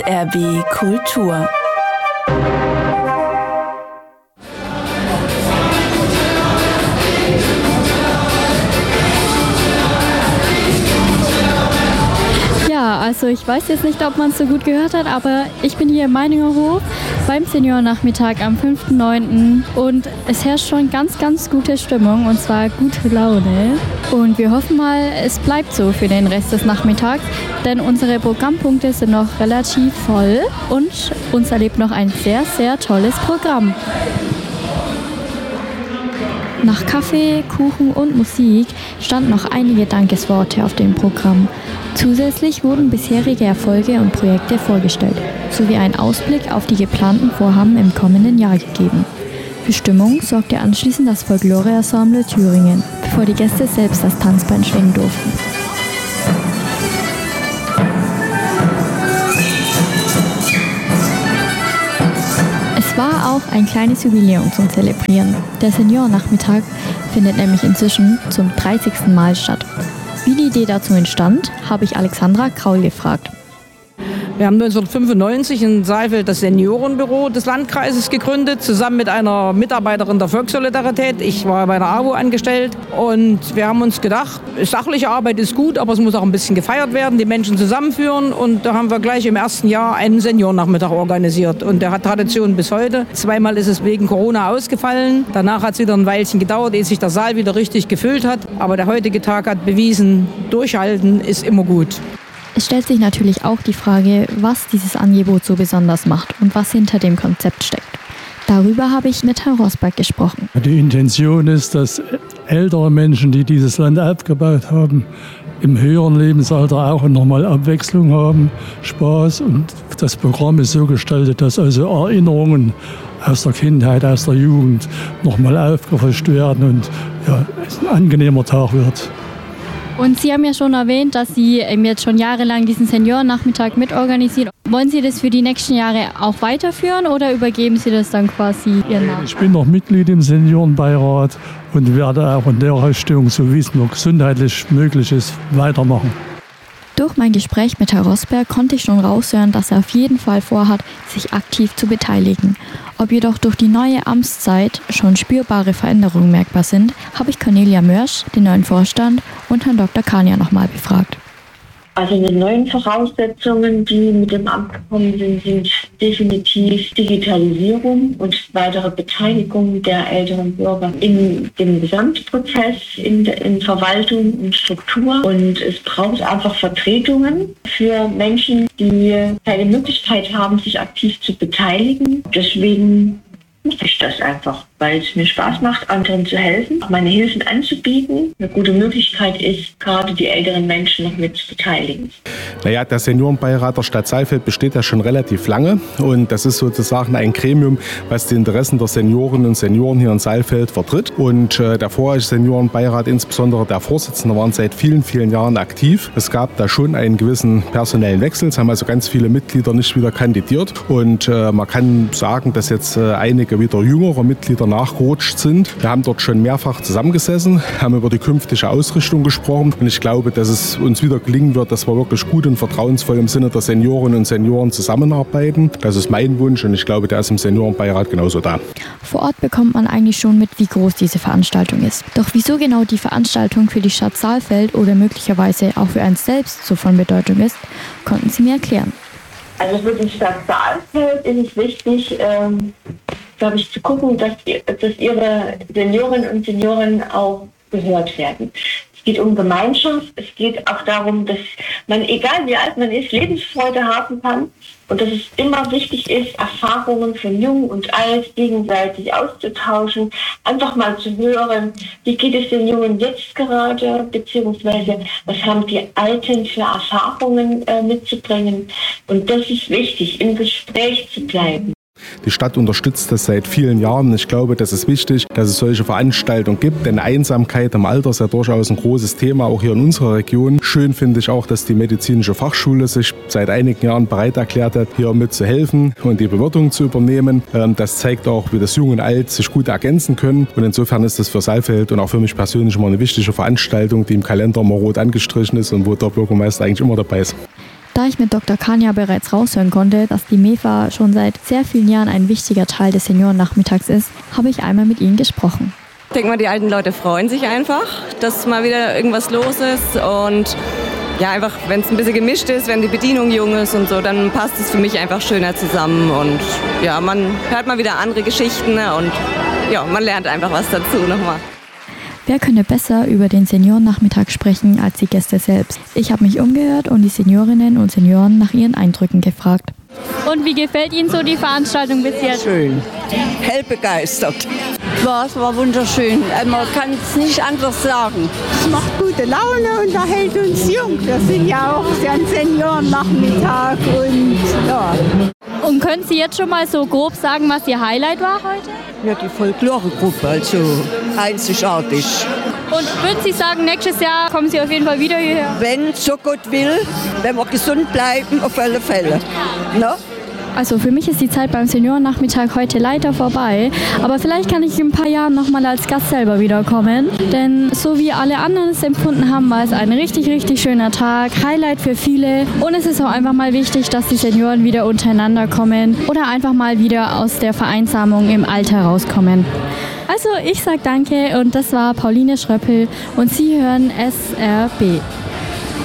RBB Kultur. Ja, also ich weiß jetzt nicht, ob man es so gut gehört hat, aber ich bin hier im Meiningerhof beim Seniorennachmittag am 5.9. und es herrscht schon ganz, ganz gute Stimmung und zwar gute Laune. Und wir hoffen mal, es bleibt so für den Rest des Nachmittags, denn unsere Programmpunkte sind noch relativ voll und uns erlebt noch ein sehr, sehr tolles Programm. Nach Kaffee, Kuchen und Musik standen noch einige Dankesworte auf dem Programm. Zusätzlich wurden bisherige Erfolge und Projekte vorgestellt, sowie ein Ausblick auf die geplanten Vorhaben im kommenden Jahr gegeben. Für Stimmung sorgte anschließend das Folklore-Ensemble Thüringen, bevor die Gäste selbst das Tanzbein schwingen durften. Es war auch ein kleines Jubiläum zum Zelebrieren. Der Seniorennachmittag findet nämlich inzwischen zum 30. Mal statt. Wie die Idee dazu entstand, habe ich Alexandra Kraul gefragt. Wir haben 1995 in Saalfeld das Seniorenbüro des Landkreises gegründet, zusammen mit einer Mitarbeiterin der Volkssolidarität. Ich war bei der AWO angestellt und wir haben uns gedacht, sachliche Arbeit ist gut, aber es muss auch ein bisschen gefeiert werden, die Menschen zusammenführen. Und da haben wir gleich im ersten Jahr einen Seniorennachmittag organisiert. Und der hat Tradition bis heute. Zweimal ist es wegen Corona ausgefallen. Danach hat es wieder ein Weilchen gedauert, ehe sich der Saal wieder richtig gefüllt hat. Aber der heutige Tag hat bewiesen, durchhalten ist immer gut. Es stellt sich natürlich auch die Frage, was dieses Angebot so besonders macht und was hinter dem Konzept steckt. Darüber habe ich mit Herrn Rosberg gesprochen. Die Intention ist, dass ältere Menschen, die dieses Land aufgebaut haben, im höheren Lebensalter auch nochmal Abwechslung haben, Spaß. Und das Programm ist so gestaltet, dass also Erinnerungen aus der Kindheit, aus der Jugend nochmal aufgefrischt werden und ja, es ein angenehmer Tag wird. Und Sie haben ja schon erwähnt, dass Sie jetzt schon jahrelang diesen Seniorennachmittag mitorganisieren. Wollen Sie das für die nächsten Jahre auch weiterführen oder übergeben Sie das dann quasi Ihren Nachfolger? Ich bin noch Mitglied im Seniorenbeirat und werde auch in der Richtung, so wie es noch gesundheitlich möglich ist, weitermachen. Durch mein Gespräch mit Herrn Rosberg konnte ich schon raushören, dass er auf jeden Fall vorhat, sich aktiv zu beteiligen. Ob jedoch durch die neue Amtszeit schon spürbare Veränderungen merkbar sind, habe ich Cornelia Mörsch, den neuen Vorstand, und Herrn Dr. Kania nochmal befragt. Also die neuen Voraussetzungen, die mit dem Amt gekommen sind, sind definitiv Digitalisierung und weitere Beteiligung der älteren Bürger in dem Gesamtprozess, in Verwaltung und Struktur. Und es braucht einfach Vertretungen für Menschen, die keine Möglichkeit haben, sich aktiv zu beteiligen. Deswegen mache ich das einfach, weil es mir Spaß macht, anderen zu helfen, meine Hilfen anzubieten. Eine gute Möglichkeit ist, gerade die älteren Menschen noch mit zu beteiligen. Naja, der Seniorenbeirat der Stadt Saalfeld besteht ja schon relativ lange und das ist sozusagen ein Gremium, was die Interessen der Seniorinnen und Senioren hier in Saalfeld vertritt. Und der vorherige Seniorenbeirat, insbesondere der Vorsitzende, waren seit vielen, vielen Jahren aktiv. Es gab da schon einen gewissen personellen Wechsel. Es haben also ganz viele Mitglieder nicht wieder kandidiert. Und man kann sagen, dass jetzt einige wieder jüngere Mitglieder nachgerutscht sind. Wir haben dort schon mehrfach zusammengesessen, haben über die künftige Ausrichtung gesprochen und ich glaube, dass es uns wieder gelingen wird, dass wir wirklich gut und vertrauensvoll im Sinne der Seniorinnen und Senioren zusammenarbeiten. Das ist mein Wunsch und ich glaube, der ist im Seniorenbeirat genauso da. Vor Ort bekommt man eigentlich schon mit, wie groß diese Veranstaltung ist. Doch wieso genau die Veranstaltung für die Stadt Saalfeld oder möglicherweise auch für einen selbst so von Bedeutung ist, konnten Sie mir erklären. Also für die Stadt Saalfeld ist es wichtig, glaube ich, zu gucken, dass ihre Seniorinnen und Senioren auch gehört werden. Es geht um Gemeinschaft, es geht auch darum, dass man, egal wie alt man ist, Lebensfreude haben kann und dass es immer wichtig ist, Erfahrungen von Jung und Alt gegenseitig auszutauschen, einfach mal zu hören, wie geht es den Jungen jetzt gerade, beziehungsweise was haben die Alten für Erfahrungen mitzubringen. Und das ist wichtig, im Gespräch zu bleiben. Die Stadt unterstützt das seit vielen Jahren. Ich glaube, das ist wichtig, dass es solche Veranstaltungen gibt, denn Einsamkeit im Alter ist ja durchaus ein großes Thema, auch hier in unserer Region. Schön finde ich auch, dass die medizinische Fachschule sich seit einigen Jahren bereit erklärt hat, hier mitzuhelfen und die Bewirtung zu übernehmen. Das zeigt auch, wie das Jung und Alt sich gut ergänzen können. Und insofern ist das für Saalfeld und auch für mich persönlich immer eine wichtige Veranstaltung, die im Kalender immer rot angestrichen ist und wo der Bürgermeister eigentlich immer dabei ist. Da ich mit Dr. Kania bereits raushören konnte, dass die MEFA schon seit sehr vielen Jahren ein wichtiger Teil des Seniorennachmittags ist, habe ich einmal mit ihnen gesprochen. Ich denke mal, die alten Leute freuen sich einfach, dass mal wieder irgendwas los ist und ja, einfach, wenn es ein bisschen gemischt ist, wenn die Bedienung jung ist und so, dann passt es für mich einfach schöner zusammen und ja, man hört mal wieder andere Geschichten und ja, man lernt einfach was dazu nochmal. Wer könnte besser über den Seniorennachmittag sprechen als die Gäste selbst? Ich habe mich umgehört und die Seniorinnen und Senioren nach ihren Eindrücken gefragt. Und wie gefällt Ihnen so die Veranstaltung bis jetzt? Schön, hell begeistert. Es war wunderschön, man kann es nicht anders sagen. Es macht gute Laune und da hält uns jung. Wir sind ja auch ein Seniorennachmittag und ja. Und können Sie jetzt schon mal so grob sagen, was Ihr Highlight war heute? Ja, die Folkloregruppe, also einzigartig. Und würden Sie sagen, nächstes Jahr kommen Sie auf jeden Fall wieder hierher? Wenn so Gott will, wenn wir gesund bleiben, auf alle Fälle. No? Also für mich ist die Zeit beim Seniorennachmittag heute leider vorbei, aber vielleicht kann ich in ein paar Jahren nochmal als Gast selber wiederkommen, denn so wie alle anderen es empfunden haben, war es ein richtig, richtig schöner Tag, Highlight für viele und es ist auch einfach mal wichtig, dass die Senioren wieder untereinander kommen oder einfach mal wieder aus der Vereinsamung im Alter rauskommen. Also ich sage danke und das war Pauline Schröppel und Sie hören SRB.